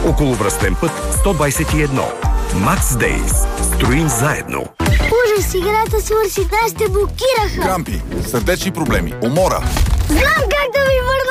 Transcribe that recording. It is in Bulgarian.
Околовръстен път 121. Max Days. Строим заедно. Ужас, играта свърши, нас те блокираха. Крампи, сърдечни проблеми, умора. Знам как да ви върна